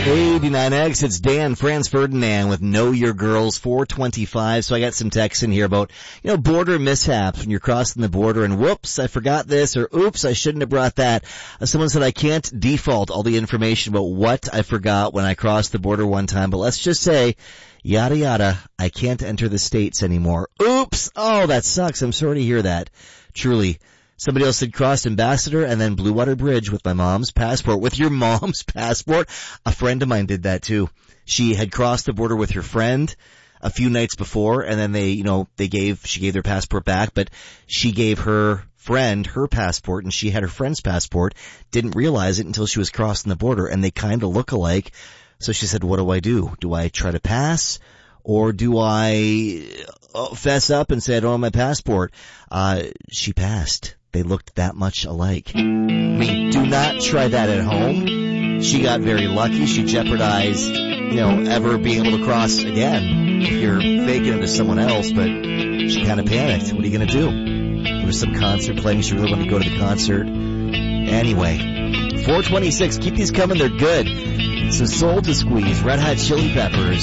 89X, it's Dan Franz Ferdinand with Know Your Girls, 425. So I got some texts in here about, border mishaps when you're crossing the border and whoops, I forgot this, or oops, I shouldn't have brought that. Someone said I can't default all the information about what I forgot when I crossed the border one time, but let's just say, yada yada, I can't enter the States anymore. Oops! Oh, that sucks. I'm sorry to hear that. Truly. Somebody else had crossed Ambassador and then Blue Water Bridge with my mom's passport. With your mom's passport? A friend of mine did that too. She had crossed the border with her friend a few nights before, and then she gave their passport back, but she gave her friend her passport and she had her friend's passport. Didn't realize it until she was crossing the border, and they kind of look alike. So she said, what do I do? Do I try to pass? Or do I fess up and say I don't have my passport? She passed. They looked that much alike. I mean, do not try that at home. She got very lucky. She jeopardized, ever being able to cross again if you're faking it to someone else, but she kind of panicked. What are you going to do? There was some concert playing. She really wanted to go to the concert. Anyway, 426. Keep these coming. They're good. Some Soul to Squeeze. Red Hot Chili Peppers.